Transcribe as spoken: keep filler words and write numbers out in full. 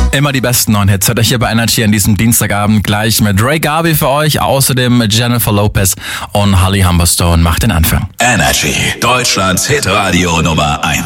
Immer die besten neuen Hits hört euch hier bei Energy an diesem Dienstagabend gleich mit Ray Garvey für euch, außerdem mit Jennifer Lopez und Holly Humberstone. Macht den Anfang. Energy, Deutschlands Hitradio Nummer eins.